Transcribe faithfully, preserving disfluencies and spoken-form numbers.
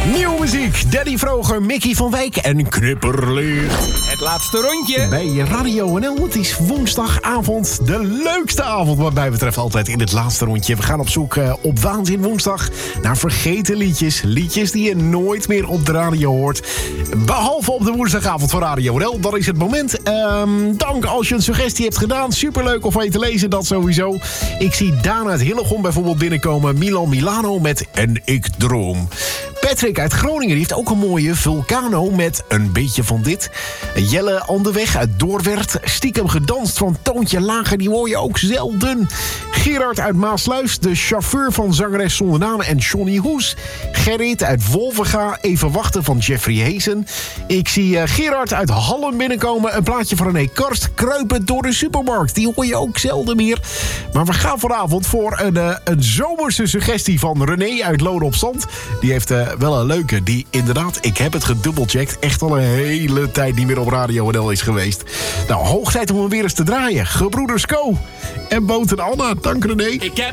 Nieuwe muziek, Daddy Vroger, Mickey van Wijk en Knipperlicht. Het laatste rondje. Bij Radio N L, het is woensdagavond. De leukste avond wat mij betreft altijd in het laatste rondje. We gaan op zoek uh, op Waanzin Woensdag naar vergeten liedjes. Liedjes die je nooit meer op de radio hoort. Behalve op de woensdagavond van Radio N L. Dat is het moment. Um, dank als je een suggestie hebt gedaan. Superleuk om van je te lezen, dat sowieso. Ik zie Daan uit Hillegom bijvoorbeeld binnenkomen. Milan Milano met En ik droom. Patrick uit Groningen die heeft ook een mooie Vulcano met Een beetje van dit. Jelle Anderweg uit Doorwerth. Stiekem gedanst van Toontje Lager, die hoor je ook zelden. Gerard uit Maasluis, de chauffeur van zangeres zonder naam en Johnny Hoes. Gerrit uit Wolvenga, Even wachten van Jeffrey Heesen. Ik zie uh, Gerard uit Hallen binnenkomen. Een plaatje van René Karst, Kruipend door de supermarkt. Die hoor je ook zelden meer. Maar we gaan vanavond voor een, uh, een zomerse suggestie van René uit Loden op Zand. Die heeft uh, wel een leuke, die inderdaad, ik heb het gedubbelcheckt, echt al een hele tijd niet meer op Radio N L is geweest. Nou, hoog tijd om hem weer eens te draaien. Gebroeders Co. en Boot en Anna. Dank René. Ik heb